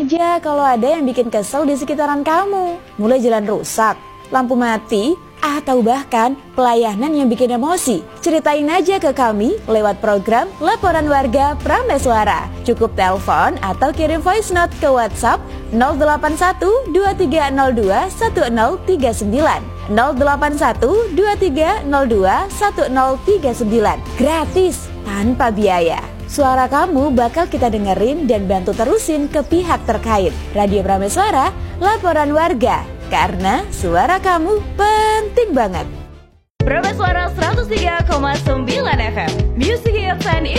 aja kalau ada yang bikin kesel di sekitaran kamu. Mulai jalan rusak, lampu mati, atau bahkan pelayanan yang bikin emosi. Ceritain aja ke kami lewat program Laporan Warga Prameswara. Cukup telepon atau kirim voice note ke WhatsApp 081 2302 1039 081 2302 1039. Gratis, tanpa biaya. Suara kamu bakal kita dengerin dan bantu terusin ke pihak terkait. Radio Prameswara, Laporan Warga. Karena suara kamu penting banget. Prameswara 103,9 FM Music Hits and